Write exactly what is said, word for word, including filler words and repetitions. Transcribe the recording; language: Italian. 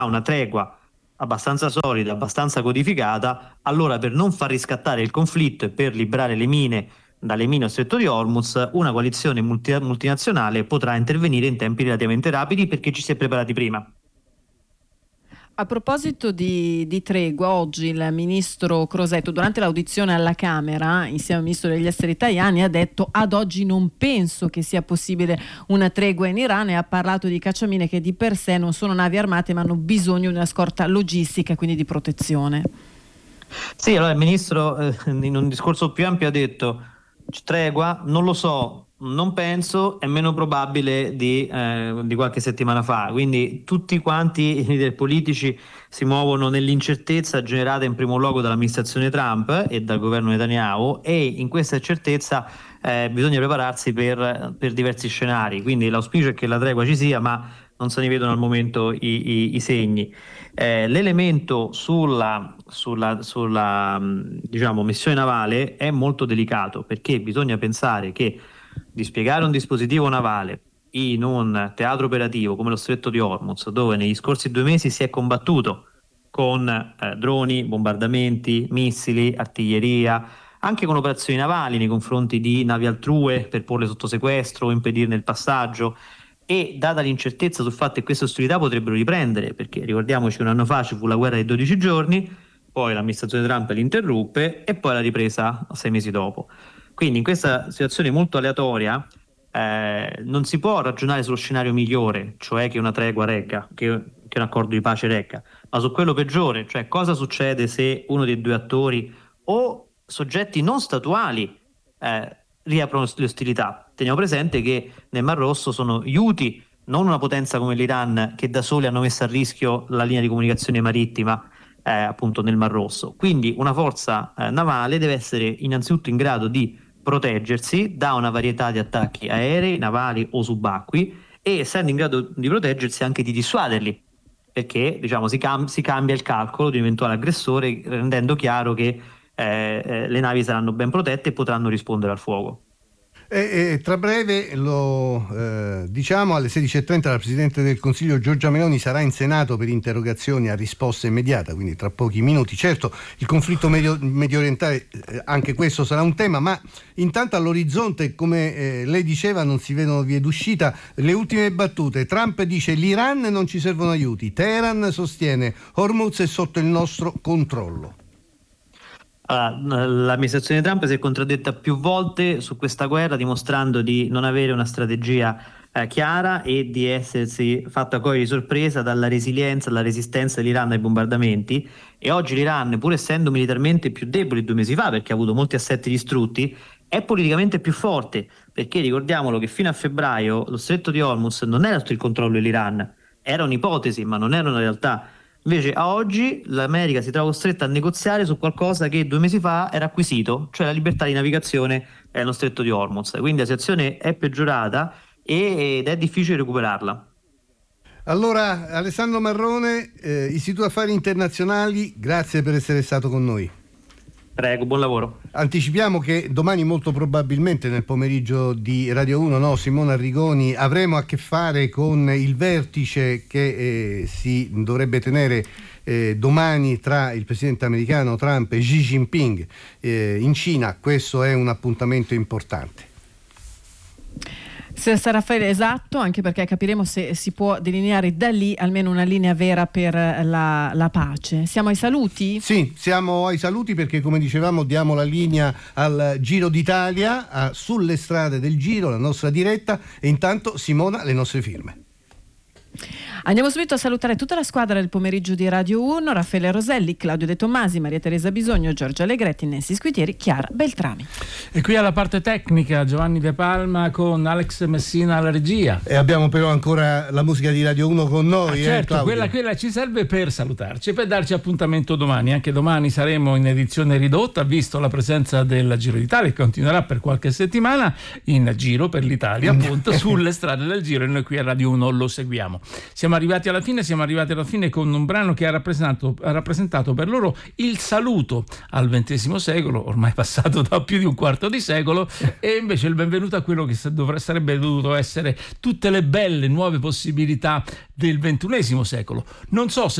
una tregua abbastanza solida, abbastanza codificata, allora per non far riscattare il conflitto e per liberare le mine dalle mine al stretto di Hormuz, una coalizione multi- multinazionale potrà intervenire in tempi relativamente rapidi perché ci si è preparati prima. A proposito di, di tregua, oggi il ministro Crosetto, durante l'audizione alla Camera, insieme al ministro degli esteri Tajani, ha detto: ad oggi non penso che sia possibile una tregua in Iran, e ha parlato di cacciamine che di per sé non sono navi armate ma hanno bisogno di una scorta logistica, quindi di protezione. Sì, allora il ministro eh, in un discorso più ampio ha detto: tregua, non lo so, non penso, è meno probabile di, eh, di qualche settimana fa. Quindi tutti quanti i leader politici si muovono nell'incertezza generata in primo luogo dall'amministrazione Trump e dal governo Netanyahu, e in questa incertezza eh, bisogna prepararsi per, per diversi scenari. Quindi l'auspicio è che la tregua ci sia, ma non se ne vedono al momento i, i, i segni. Eh, l'elemento sulla, sulla, sulla diciamo, missione navale è molto delicato, perché bisogna pensare che dispiegare un dispositivo navale in un teatro operativo come lo Stretto di Hormuz, dove negli scorsi due mesi si è combattuto con eh, droni, bombardamenti, missili, artiglieria, anche con operazioni navali nei confronti di navi altrue per porle sotto sequestro o impedirne il passaggio, e data l'incertezza sul fatto che queste ostilità potrebbero riprendere, perché ricordiamoci un anno fa ci fu la guerra dei dodici giorni, poi l'amministrazione Trump li interruppe e poi la ripresa sei mesi dopo. Quindi in questa situazione molto aleatoria eh, non si può ragionare sullo scenario migliore, cioè che una tregua regga, che, che un accordo di pace regga, ma su quello peggiore, cioè cosa succede se uno dei due attori o soggetti non statuali eh, riaprono le ostilità. Teniamo presente che nel Mar Rosso sono gli Houthi, non una potenza come l'Iran, che da soli hanno messo a rischio la linea di comunicazione marittima eh, appunto nel Mar Rosso. Quindi una forza eh, navale deve essere innanzitutto in grado di proteggersi da una varietà di attacchi aerei, navali o subacquei, e essendo in grado di proteggersi anche di dissuaderli, perché diciamo si, cam- si cambia il calcolo di un eventuale aggressore, rendendo chiaro che eh, eh, le navi saranno ben protette e potranno rispondere al fuoco. E, e tra breve, lo eh, diciamo, alle sedici e trenta la Presidente del Consiglio Giorgia Meloni sarà in Senato per interrogazioni a risposta immediata, quindi tra pochi minuti. Certo, il conflitto medio, medio orientale, eh, anche questo sarà un tema, ma intanto all'orizzonte, come eh, lei diceva, non si vedono vie d'uscita. Le ultime battute: Trump dice l'Iran non ci servono aiuti, Teheran sostiene Hormuz è sotto il nostro controllo. Allora, l'amministrazione Trump si è contraddetta più volte su questa guerra, dimostrando di non avere una strategia eh, chiara e di essersi fatta cogliere di sorpresa dalla resilienza, dalla resistenza dell'Iran ai bombardamenti. E oggi l'Iran, pur essendo militarmente più debole due mesi fa, perché ha avuto molti assetti distrutti, è politicamente più forte, perché ricordiamolo che fino a febbraio lo Stretto di Hormuz non era sotto il controllo dell'Iran, era un'ipotesi ma non era una realtà. Invece a oggi l'America si trova costretta a negoziare su qualcosa che due mesi fa era acquisito, cioè la libertà di navigazione nello Stretto di Hormuz. Quindi la situazione è peggiorata ed è difficile recuperarla. Allora, Alessandro Marrone, eh, Istituto Affari Internazionali, grazie per essere stato con noi. Prego, buon lavoro. Anticipiamo che domani, molto probabilmente nel pomeriggio di Radio uno, no, Simona Arrigoni, avremo a che fare con il vertice che eh, si dovrebbe tenere eh, domani tra il presidente americano Trump e Xi Jinping eh, in Cina. Questo è un appuntamento importante. Sarà Raffaele, esatto, anche perché capiremo se si può delineare da lì almeno una linea vera per la, la pace. Siamo ai saluti? Sì, siamo ai saluti, perché come dicevamo diamo la linea al Giro d'Italia, a Sulle strade del Giro, la nostra diretta, e intanto Simona le nostre firme. Andiamo subito a salutare tutta la squadra del pomeriggio di Radio uno: Raffaele Roselli, Claudio De Tommasi, Maria Teresa Bisogno, Giorgia Allegretti, Nancy Squitieri, Chiara Beltrami. E qui alla parte tecnica Giovanni De Palma con Alex Messina alla regia. E abbiamo però ancora la musica di Radio uno con noi. Ah, certo, eh, quella, quella ci serve per salutarci e per darci appuntamento domani. Anche domani saremo in edizione ridotta, visto la presenza del Giro d'Italia, che continuerà per qualche settimana in giro per l'Italia, appunto, sulle strade del Giro, e noi qui a Radio uno lo seguiamo. Siamo arrivati alla fine, siamo arrivati alla fine con un brano che ha rappresentato, ha rappresentato per loro il saluto al ventesimo secolo, ormai passato da più di un quarto di secolo, e invece il benvenuto a quello che dovrebbe, sarebbe dovuto essere tutte le belle nuove possibilità del ventunesimo secolo. Non so se